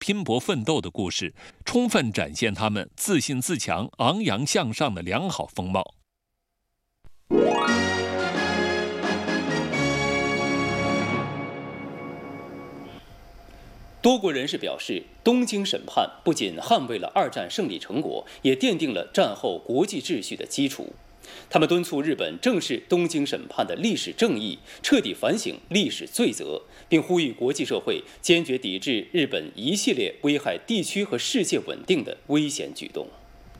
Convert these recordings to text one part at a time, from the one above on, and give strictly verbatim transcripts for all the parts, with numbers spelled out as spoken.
拼搏奋斗的故事，充分展现他们自信自强、昂扬向上的良好风貌。 多国人士表示，东京审判不仅捍卫了二战胜利成果，也奠定了战后国际秩序的基础。他们敦促日本正视东京审判的历史正义，彻底反省历史罪责，并呼吁国际社会坚决抵制日本一系列危害地区和世界稳定的危险举动。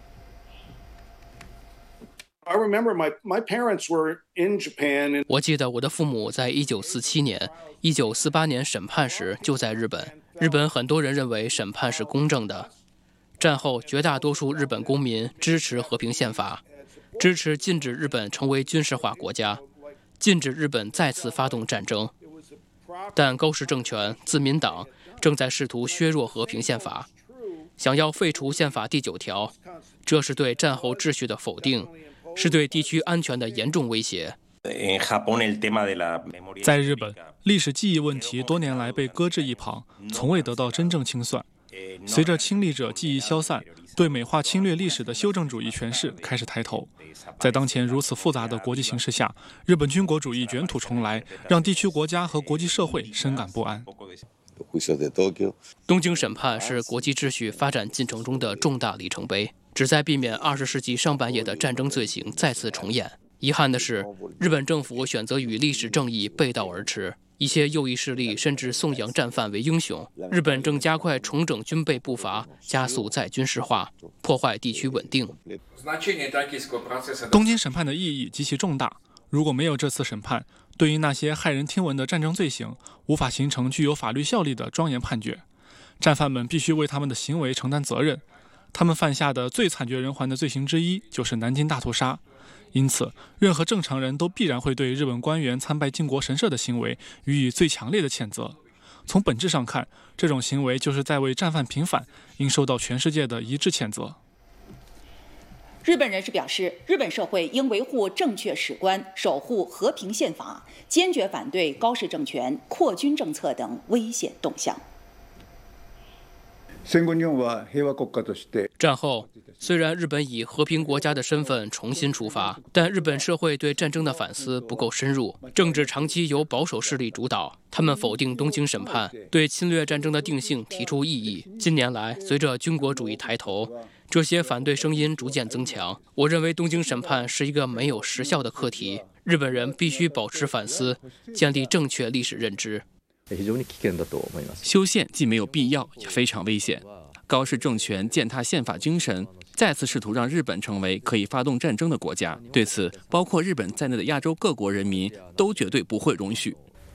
I remember my my parents were in Japan. 我记得我的父母在一九四七年、一九四八年审判时就在日本。日本很多人认为审判是公正的。战后，绝大多数日本公民支持和平宪法，支持禁止日本成为军事化国家，禁止日本再次发动战争。但高市政权、自民党正在试图削弱和平宪法，想要废除宪法第九条，这是对战后秩序的否定，是对地区安全的严重威胁。 在日本，历史记忆问题多年来被搁置一旁，从未得到真正清算。随着亲历者记忆消散，对美化侵略历史的修正主义诠释开始抬头。在当前如此复杂的国际形势下，日本军国主义卷土重来，让地区国家和国际社会深感不安。 东京审判是国际秩序发展进程中的重大里程碑，旨在避免二十世纪上半叶的战争罪行再次重演。遗憾的是，日本政府选择与历史正义背道而驰，一些右翼势力甚至颂扬战犯为英雄。日本正加快重整军备步伐，加速再军事化，破坏地区稳定。 东京审判的意义极其重大，如果没有这次审判，对于那些骇人听闻的战争罪行，无法形成具有法律效力的庄严判决。战犯们必须为他们的行为承担责任。他们犯下的最惨绝人寰的罪行之一就是南京大屠杀。因此，任何正常人都必然会对日本官员参拜靖国神社的行为予以最强烈的谴责。从本质上看，这种行为就是在为战犯平反，应受到全世界的一致谴责。 日本人士表示，日本社会应维护正确史观，守护和平宪法，坚决反对高市政权扩军政策等危险动向。 战后，虽然日本以和平国家的身份重新出发，但日本社会对战争的反思不够深入，政治长期由保守势力主导。他们否定东京审判，对侵略战争的定性提出异议。近年来，随着军国主义抬头，这些反对声音逐渐增强。我认为东京审判是一个没有时效的课题，日本人必须保持反思，建立正确历史认知。 修宪既没有必要，也非常危险。高市政权践踏宪法精神，再次试图让日本成为可以发动战争的国家。对此，包括日本在内的亚洲各国人民都绝对不会容许。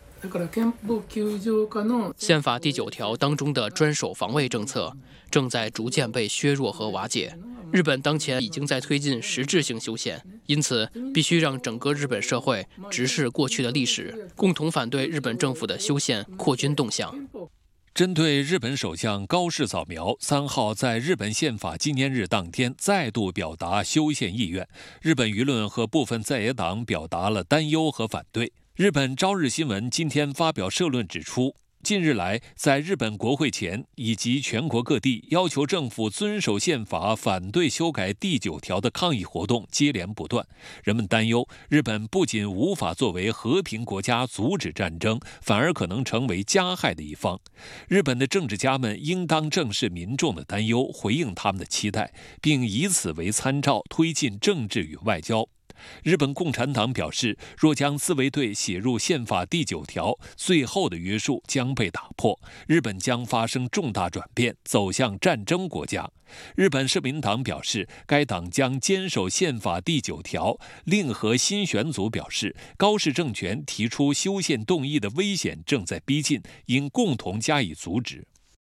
宪法第九条当中的专守防卫政策正在逐渐被削弱和瓦解。日本当前已经在推进实质性修宪，因此必须让整个日本社会直视过去的历史，共同反对日本政府的修宪扩军动向。 针对日本首相高市早苗三号在日本宪法纪念日当天再度表达修宪意愿，日本舆论和部分在野党表达了担忧和反对。日本朝日新闻今天发表社论指出，近日来，在日本国会前以及全国各地要求政府遵守宪法、反对修改第九条的抗议活动接连不断。人们担忧，日本不仅无法作为和平国家阻止战争，反而可能成为加害的一方。日本的政治家们应当正视民众的担忧，回应他们的期待，并以此为参照，推进政治与外交。日本共产党表示，若将自卫队写入宪法第九条，最后的约束将被打破，日本将发生重大转变，走向战争国家。日本社民党表示，该党将坚守宪法第九条。令和新选组表示，高市政权提出修宪动议的危险正在逼近，应共同加以阻止。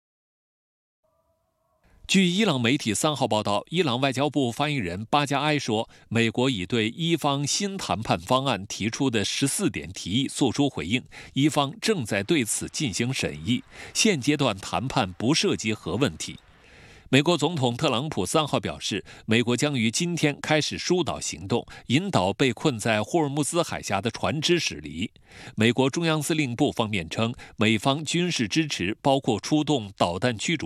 据伊朗媒体三号报道，伊朗外交部发言人巴加埃说，美国已对伊方新谈判方案提出的十四点提议作出回应，伊方正在对此进行审议，现阶段谈判不涉及核问题。 美国总统特朗普三号表示，美国将于今天开始疏导行动，引导被困在霍尔木兹海峡的船只驶离。美国中央司令部方面称，美方军事支持包括出动导弹驱逐